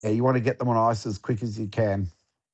Yeah, you want to get them on ice as quick as you can.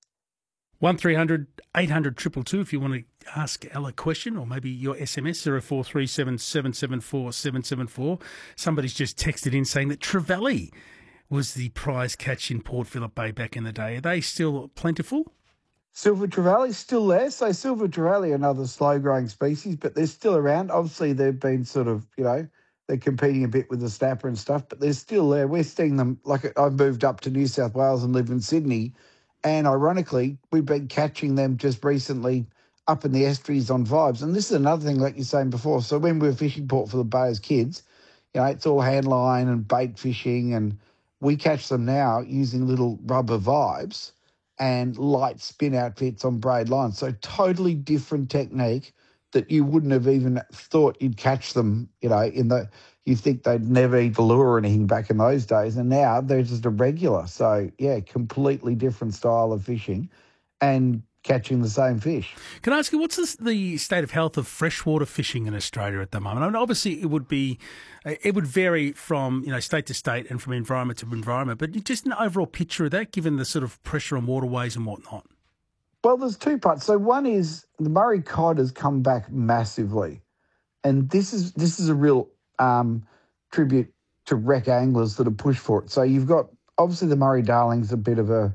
1300 800 222 if you want to ask Ella a question, or maybe your SMS 0437 774 774. Somebody's just texted in saying that Trevally was the prize catch in Port Phillip Bay back in the day. Are they still plentiful? Silver Trevally still there. So Silver Trevally are another slow-growing species, but they're still around. Obviously, they've been sort of, they're competing a bit with the snapper and stuff, but they're still there. We're seeing them. Like, I've moved up to New South Wales and live in Sydney, and ironically, we've been catching them just recently up in the estuaries on Vibes. And this is another thing, like you're saying before. So when we were fishing Port Phillip Bay as kids, it's all hand line and bait fishing, and we catch them now using little rubber Vibes and light spin outfits on braid lines. So totally different technique that you wouldn't have even thought you'd catch them, you think they'd never eat the lure or anything back in those days. And now they're just a regular. So, yeah, completely different style of fishing and catching the same fish. Can I ask you, what's the state of health of freshwater fishing in Australia at the moment? I mean, obviously, it would vary from state to state and from environment to environment, but just an overall picture of that, given the sort of pressure on waterways and whatnot. Well, there's two parts. So one is the Murray cod has come back massively, and this is a real tribute to wreck anglers that have pushed for it. So you've got obviously the Murray Darling's a bit of a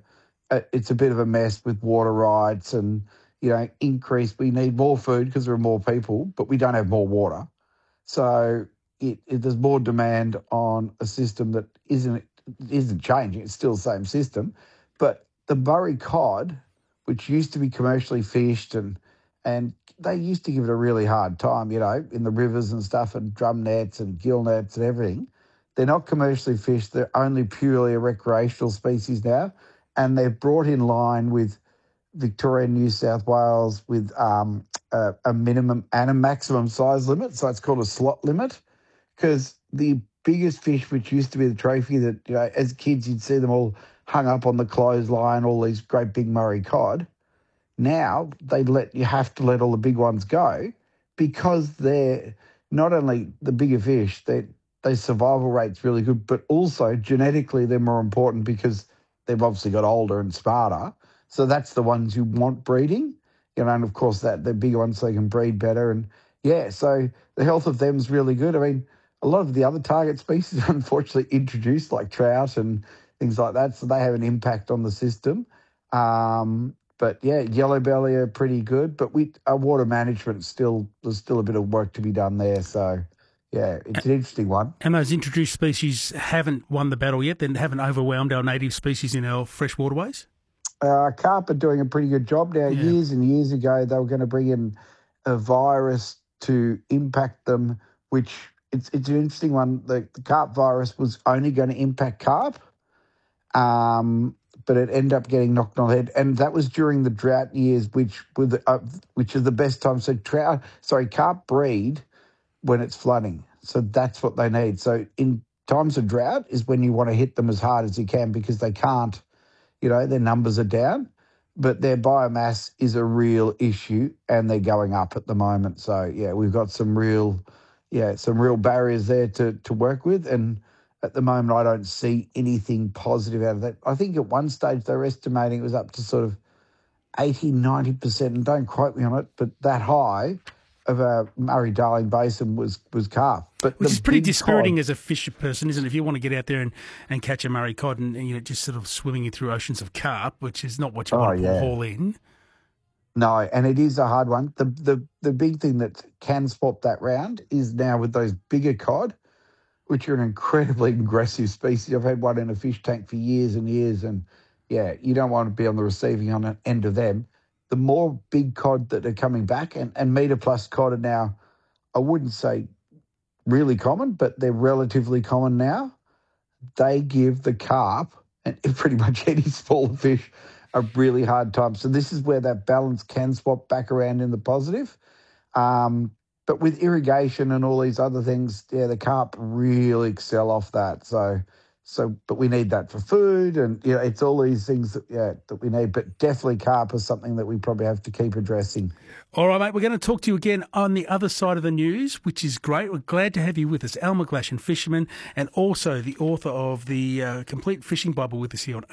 mess with water rights and increase. We need more food because there are more people, but we don't have more water. So there's more demand on a system that isn't changing. It's still the same system, but the Murray cod, which used to be commercially fished and they used to give it a really hard time, in the rivers and stuff and drum nets and gill nets and everything. They're not commercially fished. They're only purely a recreational species now, and they're brought in line with Victoria and New South Wales with a minimum and a maximum size limit. So it's called a slot limit, because the biggest fish, which used to be the trophy that, as kids you'd see them all hung up on the clothesline, all these great big Murray cod. Now you have to let all the big ones go, because they're not only the bigger fish, their survival rate's really good, but also genetically they're more important because they've obviously got older and smarter. So that's the ones you want breeding, and of course they're bigger ones so they can breed better. And yeah, so the health of them is really good. I mean, a lot of the other target species are unfortunately introduced, like trout and things like that, so they have an impact on the system. But yeah, yellow belly are pretty good, but our water management there's still a bit of work to be done there. So yeah, it's an interesting one. And those introduced species haven't won the battle yet, then haven't overwhelmed our native species in our fresh waterways? Carp are doing a pretty good job now. Yeah. Years and years ago, they were going to bring in a virus to impact them, which it's an interesting one. The carp virus was only going to impact carp, but it ended up getting knocked on the head, and that was during the drought years, which is the best time. So carp breed when it's flooding, so that's what they need. So in times of drought is when you want to hit them as hard as you can, because they can't, their numbers are down, but their biomass is a real issue, and they're going up at the moment. So yeah, we've got some real barriers there to work with, and at the moment, I don't see anything positive out of that. I think at one stage they were estimating it was up to sort of 80, 90%, and don't quote me on it, but that high of a Murray-Darling Basin was carp. Which is pretty dispiriting as a fish person, isn't it? If you want to get out there and catch a Murray cod and just sort of swimming through oceans of carp, which is not what you want to haul in. No, and it is a hard one. The big thing that can swap that round is now with those bigger cod, which are an incredibly aggressive species. I've had one in a fish tank for years and years, and yeah, you don't want to be on the receiving end of them. The more big cod that are coming back, and metre plus cod are now, I wouldn't say really common, but they're relatively common now. They give the carp and pretty much any smaller fish a really hard time. So this is where that balance can swap back around in the positive. But with irrigation and all these other things, yeah, the carp really excel off that. So So, but we need that for food, and it's all these things that we need. But definitely, carp is something that we probably have to keep addressing. All right, mate, we're going to talk to you again on the other side of the news, which is great. We're glad to have you with us, Al McGlashan, fisherman, and also the author of the Complete Fishing Bible with us here on